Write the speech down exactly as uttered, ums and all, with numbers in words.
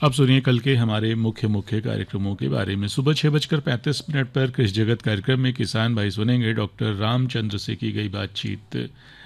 अब सुनिए कल के हमारे मुख्य मुख्य कार्यक्रमों के बारे में। सुबह छह बजकर पैंतीस मिनट पर कृषि जगत कार्यक्रम में किसान भाई सुनेंगे डॉक्टर रामचंद्र से की गई बातचीत।